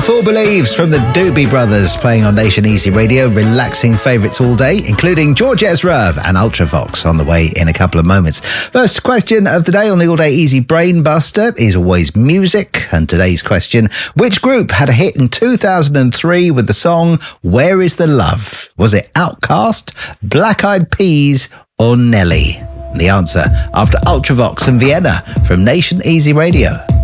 Fool Believes from the Doobie Brothers, playing on Nation Easy Radio, relaxing favourites all day, including George Ezra and Ultravox on the way in a couple of moments. First question of the day on the All Day Easy Brain Buster is always music, and today's question: which group had a hit in 2003 with the song Where Is the Love? Was it Outkast, Black Eyed Peas or Nelly? And the answer after Ultravox and Vienna from Nation Easy Radio.